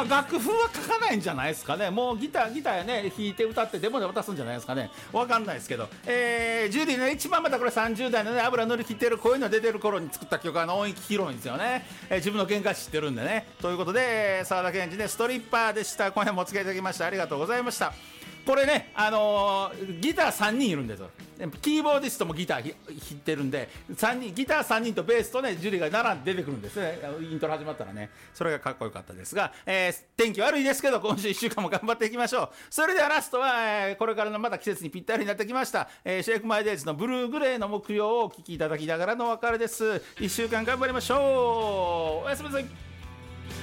楽譜は書かないんじゃないですかね。もうギターやね弾いて歌ってデモで渡すんじゃないですかね。わかんないですけど、ジュディの一番またこれ30代のね油塗り切ってるこういうの出てる頃に作った曲は音域広いんですよね。自分の喧嘩知ってるんでね。ということで澤田研二ねストリッパーでした。今夜もお付き合いいただきましてありがとうございました。これね、ギター3人いるんですよ。キーボーディストもギター弾いてるんで3人、ギター3人とベースとねジュリが並んで出てくるんですね。イントロ始まったらね、それがかっこよかったですが、天気悪いですけど今週1週間も頑張っていきましょう。それではラストは、これからのまた季節にぴったりになってきました、シェイクマイデイズのブルーグレーの木曜をお聴きいただきながらのお別れです。1週間頑張りましょう。おやすみなさい。